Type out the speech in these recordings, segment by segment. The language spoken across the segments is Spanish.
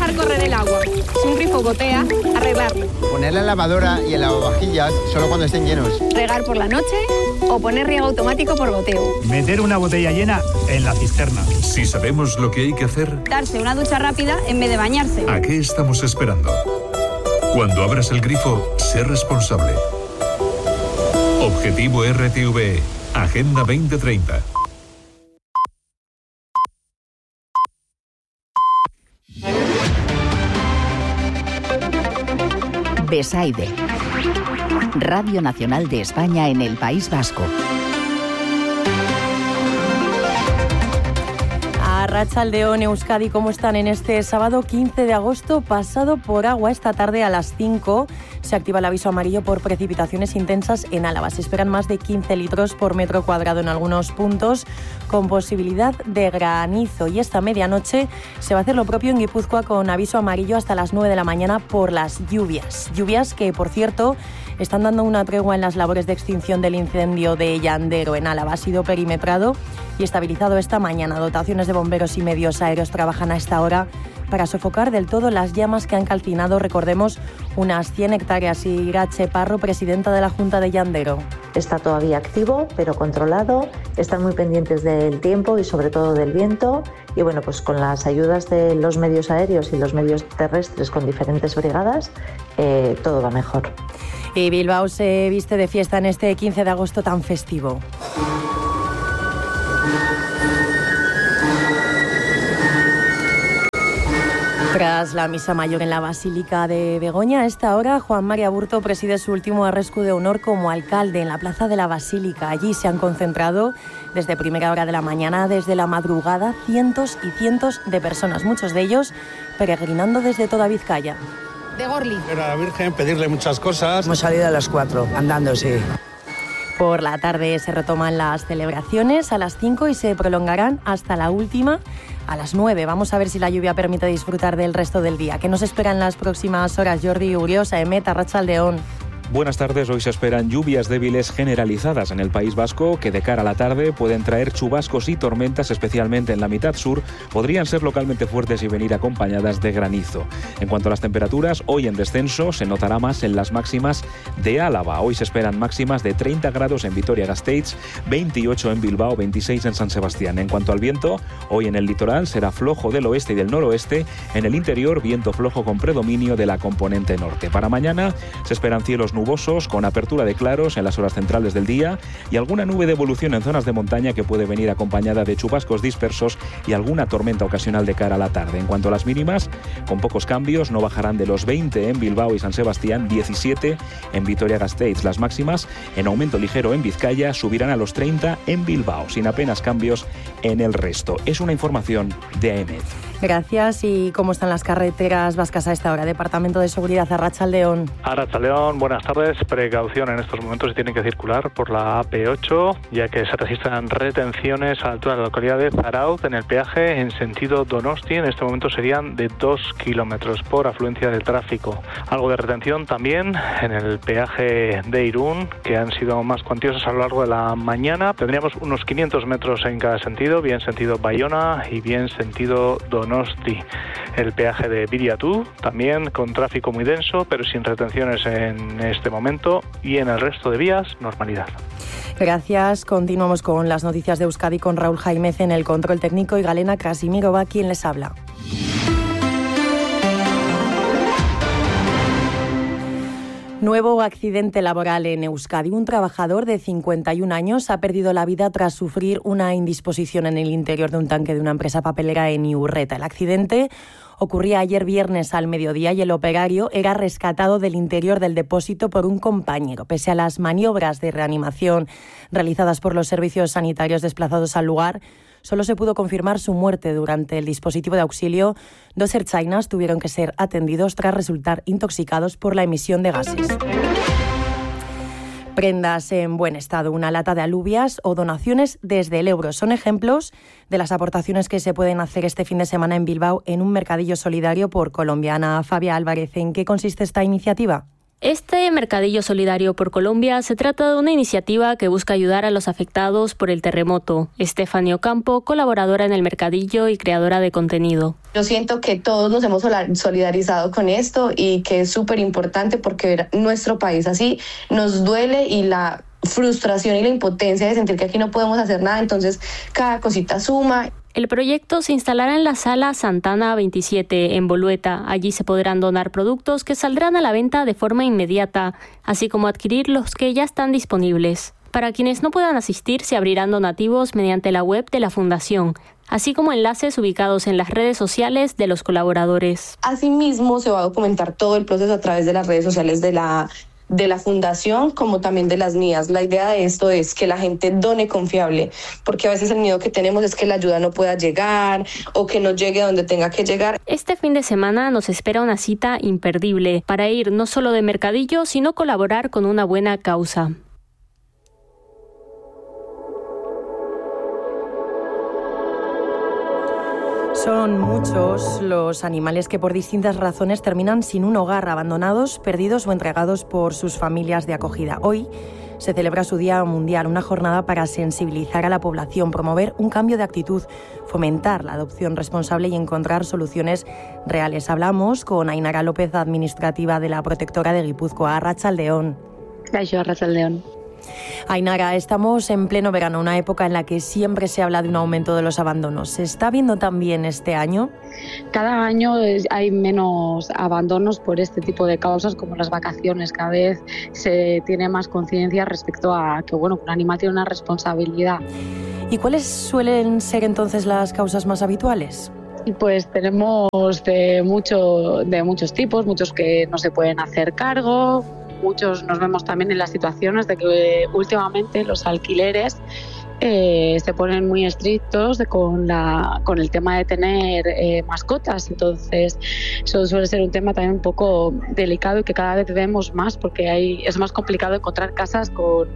dejar correr el agua. Si un grifo gotea, arreglarlo. Poner la lavadora y el lavavajillas solo cuando estén llenos. Regar por la noche o poner riego automático por goteo. Meter una botella llena en la cisterna. Si sabemos lo que hay que hacer, Darse una ducha rápida en vez de bañarse. ¿a qué estamos esperando? Cuando abras el grifo, sé responsable. Objetivo RTV, Agenda 2030. Besaide, Radio Nacional de España en el País Vasco. Arratsaldeon, Euskadi, ¿cómo están en este sábado 15 de agosto? Pasado por agua esta tarde a las 5 se activa el aviso amarillo por precipitaciones intensas en Álava. Se esperan más de 15 litros por metro cuadrado en algunos puntos, con posibilidad de granizo. Y esta medianoche se va a hacer lo propio en Guipúzcoa, con aviso amarillo hasta las 9 de la mañana por las lluvias. Lluvias que, por cierto, están dando una tregua en las labores de extinción del incendio de Llandero en Álava. Ha sido perimetrado y estabilizado esta mañana. Dotaciones de bomberos y medios aéreos trabajan a esta hora para sofocar del todo las llamas que han calcinado, recordemos, unas 100 hectáreas. Irache Parro, presidenta de la Junta de Llandero. Está todavía activo, pero controlado. Están muy pendientes del tiempo y sobre todo del viento. Y bueno, pues con las ayudas de los medios aéreos y los medios terrestres con diferentes brigadas, todo va mejor. Y Bilbao se viste de fiesta en este 15 de agosto tan festivo. Tras la misa mayor en la Basílica de Begoña, a esta hora Juan María Burto preside su último arrescu de honor como alcalde en la plaza de la Basílica. Allí se han concentrado desde primera hora de la mañana, desde la madrugada, cientos y cientos de personas, muchos de ellos peregrinando desde toda Vizcaya. De Gorli. A la Virgen pedirle muchas cosas. Hemos salido a las 4, andando, sí. Por la tarde se retoman las celebraciones a las 5 y se prolongarán hasta la última a las 9. Vamos a ver si la lluvia permite disfrutar del resto del día. ¿Qué nos espera en las próximas horas? Jordi Uriosa, Emet, Arratsaldeon. Buenas tardes. Hoy se esperan lluvias débiles generalizadas en el País Vasco, que de cara a la tarde pueden traer chubascos y tormentas, especialmente en la mitad sur. Podrían ser localmente fuertes y venir acompañadas de granizo. En cuanto a las temperaturas, hoy en descenso se notará más en las máximas de Álava. Hoy se esperan máximas de 30 grados en Vitoria-Gasteiz, 28 en Bilbao, 26 en San Sebastián. En cuanto al viento, hoy en el litoral será flojo del oeste y del noroeste. En el interior, viento flojo con predominio de la componente norte. Para mañana se esperan cielos nubosos con apertura de claros en las horas centrales del día y alguna nube de evolución en zonas de montaña que puede venir acompañada de chubascos dispersos y alguna tormenta ocasional de cara a la tarde. En cuanto a las mínimas, con pocos cambios, no bajarán de los 20 en Bilbao y San Sebastián, 17 en Vitoria-Gasteiz. Las máximas, en aumento ligero en Vizcaya, subirán a los 30 en Bilbao, sin apenas cambios en el resto. Es una información de AEMET. Gracias. ¿Y cómo están las carreteras vascas a esta hora? Departamento de Seguridad, Arratsaldeon. Arratsaldeon, buenas tardes. Precaución en estos momentos si tienen que circular por la AP8, ya que se registran retenciones a la altura de la localidad de Zarautz en el peaje en sentido Donosti. En este momento serían de 2 kilómetros por afluencia del tráfico. Algo de retención también en el peaje de Irún, que han sido más cuantiosas a lo largo de la mañana. Tendríamos unos 500 metros en cada sentido, bien sentido Bayona y bien sentido Donosti. El peaje de Biriatú, también con tráfico muy denso, pero sin retenciones en este momento, y en el resto de vías, normalidad. Gracias. Continuamos con las noticias de Euskadi con Raúl Jaimez en el control técnico y Galena Krasimirova, quien les habla. Nuevo accidente laboral en Euskadi. Un trabajador de 51 años ha perdido la vida tras sufrir una indisposición en el interior de un tanque de una empresa papelera en Iurreta. El accidente ocurría ayer viernes al mediodía y el operario era rescatado del interior del depósito por un compañero. Pese a las maniobras de reanimación realizadas por los servicios sanitarios desplazados al lugar, solo se pudo confirmar su muerte. Durante el dispositivo de auxilio, 2 ertzainas tuvieron que ser atendidos tras resultar intoxicados por la emisión de gases. Prendas en buen estado, una lata de alubias o donaciones desde el euro son ejemplos de las aportaciones que se pueden hacer este fin de semana en Bilbao en un mercadillo solidario por colombiana. Fabia Álvarez, ¿en qué consiste esta iniciativa? Este Mercadillo Solidario por Colombia se trata de una iniciativa que busca ayudar a los afectados por el terremoto. Estefanía Ocampo, colaboradora en el Mercadillo y creadora de contenido. Yo siento que todos nos hemos solidarizado con esto y que es súper importante porque ver nuestro país así nos duele y la frustración y la impotencia de sentir que aquí no podemos hacer nada, entonces cada cosita suma. El proyecto se instalará en la Sala Santana 27, en Bolueta. Allí se podrán donar productos que saldrán a la venta de forma inmediata, así como adquirir los que ya están disponibles. Para quienes no puedan asistir, se abrirán donativos mediante la web de la Fundación, así como enlaces ubicados en las redes sociales de los colaboradores. Asimismo, se va a documentar todo el proceso a través de las redes sociales de la Fundación, como también de las mías. La idea de esto es que la gente done confiable, porque a veces el miedo que tenemos es que la ayuda no pueda llegar o que no llegue donde tenga que llegar. Este fin de semana nos espera una cita imperdible para ir no solo de mercadillo, sino colaborar con una buena causa. Son muchos los animales que por distintas razones terminan sin un hogar, abandonados, perdidos o entregados por sus familias de acogida. Hoy se celebra su Día Mundial, una jornada para sensibilizar a la población, promover un cambio de actitud, fomentar la adopción responsable y encontrar soluciones reales. Hablamos con Ainara López, administrativa de la Protectora de Guipúzcoa. Arratsaldeon. Kaixo, arratsaldeon. Ainara, estamos en pleno verano, una época en la que siempre se habla de un aumento de los abandonos. ¿Se está viendo también este año? Cada año hay menos abandonos por este tipo de causas, como las vacaciones. Cada vez se tiene más conciencia respecto a que un animal tiene una responsabilidad. ¿Y cuáles suelen ser entonces las causas más habituales? Pues tenemos de muchos tipos, muchos que no se pueden hacer cargo. Muchos nos vemos también en las situaciones de que últimamente los alquileres se ponen muy estrictos con el tema de tener mascotas. Entonces eso suele ser un tema también un poco delicado y que cada vez vemos más, porque es más complicado encontrar casas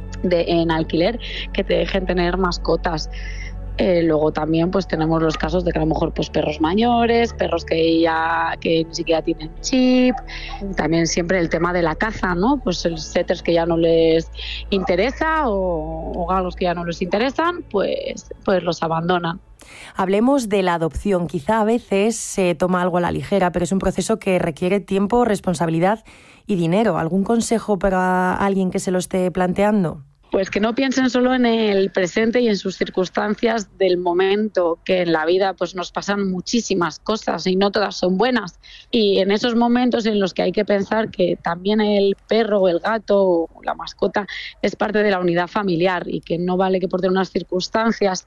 en alquiler que te dejen tener mascotas. Luego también pues tenemos los casos de que a lo mejor pues perros mayores, perros que ni siquiera tienen chip. También siempre el tema de la caza, ¿no? Pues los setters que ya no les interesa o galgos que ya no les interesan, pues los abandonan. Hablemos de la adopción. Quizá a veces se toma algo a la ligera, pero es un proceso que requiere tiempo, responsabilidad y dinero. ¿Algún consejo para alguien que se lo esté planteando? Pues que no piensen solo en el presente y en sus circunstancias del momento, que en la vida pues nos pasan muchísimas cosas y no todas son buenas. Y en esos momentos en los que hay que pensar que también el perro o el gato o la mascota es parte de la unidad familiar y que no vale que por tener unas circunstancias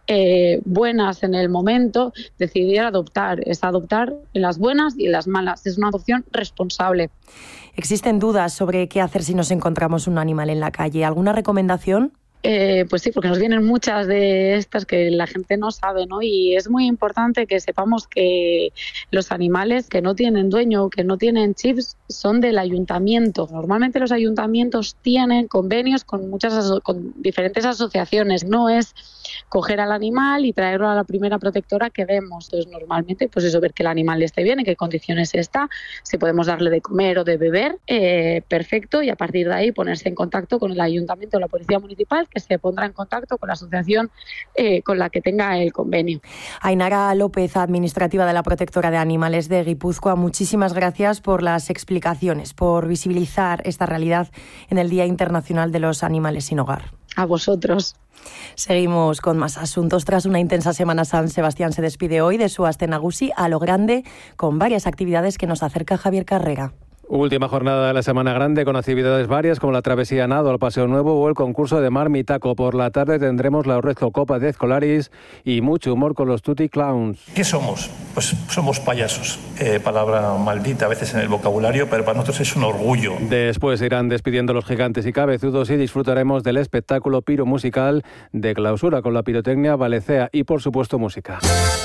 buenas en el momento decidir adoptar. Es adoptar en las buenas y en las malas. Es una adopción responsable. ¿Existen dudas sobre qué hacer si nos encontramos un animal en la calle? ¿Alguna recomendación? Pues sí, porque nos vienen muchas de estas que la gente no sabe, ¿no? Y es muy importante que sepamos que los animales que no tienen dueño, que no tienen chips, son del ayuntamiento. Normalmente los ayuntamientos tienen convenios con diferentes asociaciones. No es coger al animal y traerlo a la primera protectora que vemos. Entonces, normalmente, pues eso, ver que el animal esté bien, en qué condiciones está, si podemos darle de comer o de beber, perfecto, y a partir de ahí ponerse en contacto con el ayuntamiento o la policía municipal, que se pondrá en contacto con la asociación con la que tenga el convenio. Ainara López, administrativa de la Protectora de Animales de Guipúzcoa, muchísimas gracias por las explicaciones, por visibilizar esta realidad en el Día Internacional de los Animales sin Hogar. A vosotros. Seguimos con más asuntos. Tras una intensa semana, San Sebastián se despide hoy de su Aste Nagusi a lo grande, con varias actividades que nos acerca Javier Carrera. Última jornada de la Semana Grande con actividades varias como la travesía a nado al Paseo Nuevo o el concurso de Marmitaco. Por la tarde tendremos la Orrezco Copa de Escolaris y mucho humor con los Tutti Clowns. ¿Qué somos? Pues somos payasos. Palabra maldita a veces en el vocabulario, pero para nosotros es un orgullo. Después irán despidiendo los gigantes y cabezudos y disfrutaremos del espectáculo piromusical de clausura con la pirotecnia Valecea y por supuesto música.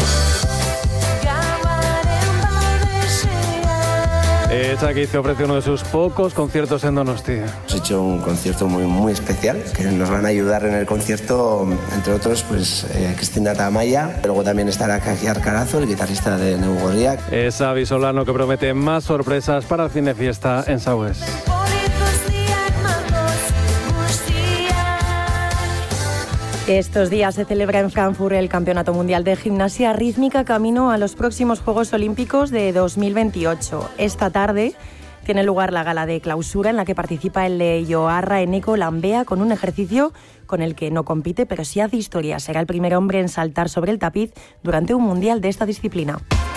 Aquí se ofrece uno de sus pocos conciertos en Donostia. Hemos hecho un concierto muy especial, que nos van a ayudar en el concierto, entre otros, pues Cristina Tamaya. Luego también estará Kaji Arcarazo, el guitarrista de Neugorriak. Es Xavi Solano, que promete más sorpresas para el Cinefiesta en Saués. Estos días se celebra en Frankfurt el Campeonato Mundial de Gimnasia Rítmica camino a los próximos Juegos Olímpicos de 2028. Esta tarde tiene lugar la gala de clausura en la que participa el leioarra Eneko Lambea con un ejercicio con el que no compite, pero sí hace historia. Será el primer hombre en saltar sobre el tapiz durante un mundial de esta disciplina.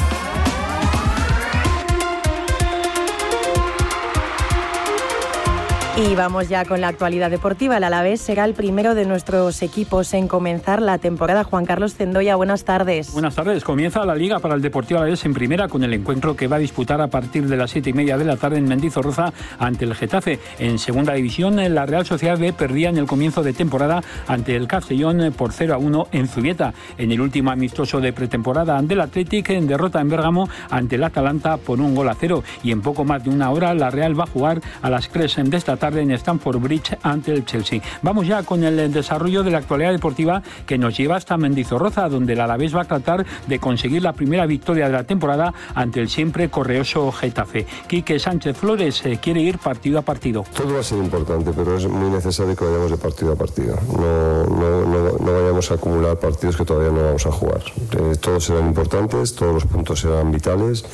Y vamos ya con la actualidad deportiva. El Alavés será el primero de nuestros equipos en comenzar la temporada. Juan Carlos Zendoya, buenas tardes. Buenas tardes. Comienza la Liga para el Deportivo Alavés en primera con el encuentro que va a disputar a partir de las 7:30 de la tarde en Mendizorroza ante el Getafe. En segunda división, la Real Sociedad B perdía en el comienzo de temporada ante el Castellón por 0-1 en Zubieta. En el último amistoso de pretemporada ante el Athletic, en derrota en Bérgamo ante el Atalanta por 1-0. Y en poco más de una hora, la Real va a jugar a las 3 de esta tarde en Stamford Bridge ante el Chelsea. Vamos ya con el desarrollo de la actualidad deportiva que nos lleva hasta Mendizorroza, donde el Alavés va a tratar de conseguir la primera victoria de la temporada ante el siempre correoso Getafe. Quique Sánchez Flores quiere ir partido a partido. Todo va a ser importante, pero es muy necesario que vayamos de partido a partido. No vayamos a acumular partidos que todavía no vamos a jugar. Todos serán importantes, todos los puntos serán vitales,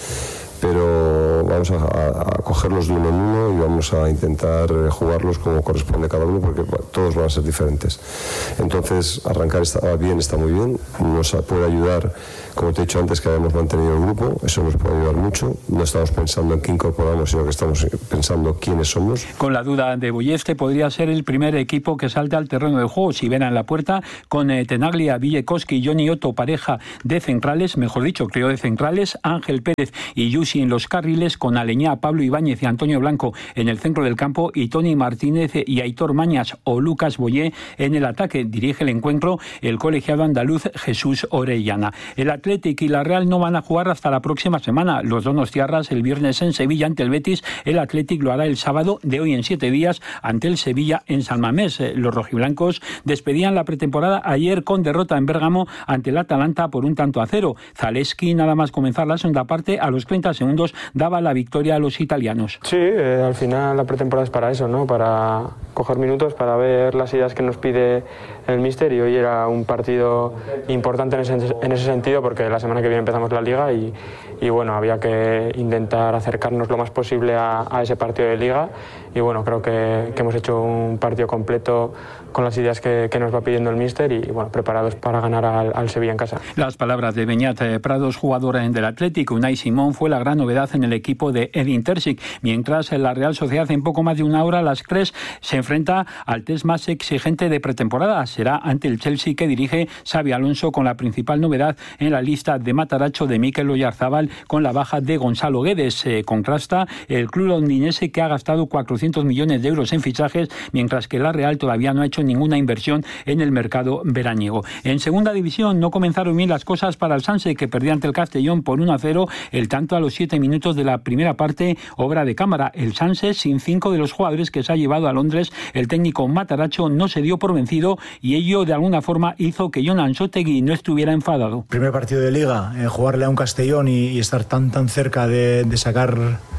pero vamos a cogerlos de uno en uno y vamos a intentar jugarlos como corresponde a cada uno, porque todos van a ser diferentes. Entonces, arrancar bien está muy bien, nos puede ayudar, como te he dicho antes, que hayamos mantenido el grupo, eso nos puede ayudar mucho. No estamos pensando en qué incorporamos, sino que estamos pensando quiénes somos. Con la duda de Boyeste, podría ser el primer equipo que salte al terreno de juego si ven en la puerta con Tenaglia, Villekoski y Johnny Otto, pareja de centrales, mejor dicho, trío de centrales, Ángel Pérez y Yusi en los carriles, con Aleñá, Pablo Ibáñez y Antonio Blanco en el centro del campo y Tony Martínez y Aitor Mañas o Lucas Boyé en el ataque. Dirige el encuentro el colegiado andaluz Jesús Orellana. El Athletic y la Real no van a jugar hasta la próxima semana. Los donostiarras el viernes en Sevilla ante el Betis, el Athletic lo hará el sábado de hoy en 7 días ante el Sevilla en San Mamés. Los rojiblancos despedían la pretemporada ayer con derrota en Bérgamo ante el Atalanta por 1-0. Zaleski, nada más comenzar la segunda parte, a los 30 segundos daba la victoria a los italianos. Sí, al final la pretemporada es para eso, ¿no? Para coger minutos, para ver las ideas que nos pide el míster, y hoy era un partido importante en ese sentido, porque la semana que viene empezamos la Liga y bueno, había que intentar acercarnos lo más posible a ese partido de Liga, y bueno, creo que hemos hecho un partido completo con las ideas que nos va pidiendo el míster y bueno, preparados para ganar al Sevilla en casa. Las palabras de Beñat Prados, jugador del Athletic. Unai Simón fue la gran novedad en el equipo de Edin Terzic, mientras la Real Sociedad en poco más de una hora a las 3 se enfrenta al test más exigente de pretemporada. Será ante el Chelsea, que dirige Xabi Alonso, con la principal novedad en la lista de Mataracho de Mikel Oyarzábal con la baja de Gonzalo Guedes. Contrasta el club londinense, que ha gastado 400 millones de euros en fichajes, mientras que la Real todavía no ha hecho ninguna inversión en el mercado veraniego. En segunda división no comenzaron bien las cosas para el Sanse, que perdía ante el Castellón por 1-0, el tanto a los 7 minutos de la primera parte, obra de cámara. El Sanse, sin 5 de los jugadores que se ha llevado a Londres el técnico Mataracho, no se dio por vencido, y ello de alguna forma hizo que Jon Ansotegui no estuviera enfadado. Primer partido de Liga, jugarle a un Castellón y estar tan cerca de sacar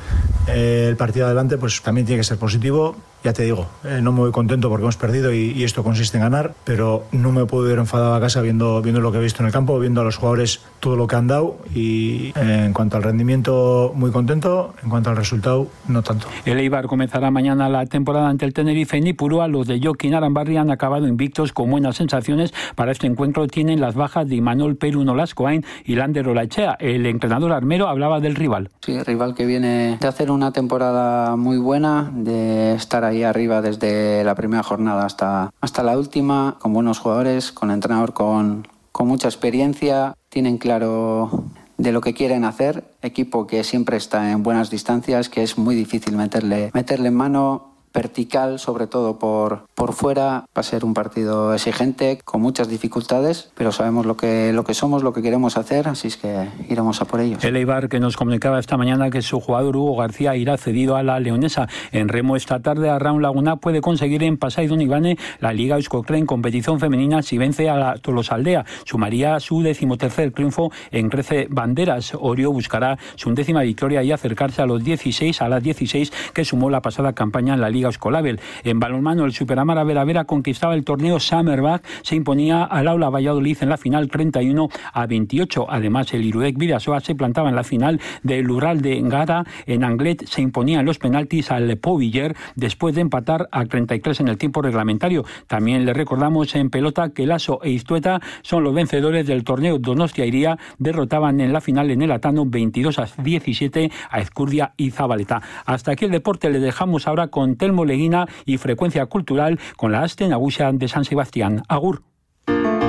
el partido adelante, pues también tiene que ser positivo. Ya te digo, no me voy contento porque hemos perdido y esto consiste en ganar, pero no me puedo ir enfadado a casa viendo lo que he visto en el campo, viendo a los jugadores todo lo que han dado, y en cuanto al rendimiento muy contento, en cuanto al resultado no tanto. El Eibar comenzará mañana la temporada ante el Tenerife en Ipurúa. Los de Joaquín Arambarri han acabado invictos con buenas sensaciones. Para este encuentro tienen las bajas de Imanol Peru Nolascoain y Lander Olaechea. El entrenador armero hablaba del rival. Sí, rival que viene de hacer una temporada muy buena, de estar ahí arriba desde la primera jornada hasta la última, con buenos jugadores, con entrenador con mucha experiencia, tienen claro de lo que quieren hacer, equipo que siempre está en buenas distancias, que es muy difícil meterle en mano, vertical, sobre todo por fuera. Va a ser un partido exigente, con muchas dificultades, pero sabemos lo que somos, lo que queremos hacer, así es que iremos a por ellos. El Eibar, que nos comunicaba esta mañana que su jugador Hugo García irá cedido a la Leonesa. En remo esta tarde, Arraun Laguna puede conseguir en Pasai Donibane la Liga Euskotren en competición femenina si vence a la Tolosaldea. Sumaría su 13º triunfo en 13 banderas. Orio buscará su 11ª victoria y acercarse a las 16 que sumó la pasada campaña en la Liga Liga Escolabel. En balonmano, el Superamara Vera conquistaba el torneo Summerbag, se imponía al Aula Valladolid en la final 31-28. Además, el Irudec Bidasoa se plantaba en la final del Ural de Gara. En Anglet se imponía en los penaltis al Poviller después de empatar a 33 en el tiempo reglamentario. También le recordamos en pelota que Lasso e Iztueta son los vencedores del torneo Donostia-Iría. Derrotaban en la final en el Atano 22-17 a Ezcurdia y Zabaleta. Hasta aquí el deporte. Le dejamos ahora con Telmo Leguina y Frecuencia Cultural con la Aste Nagusia de San Sebastián. Agur.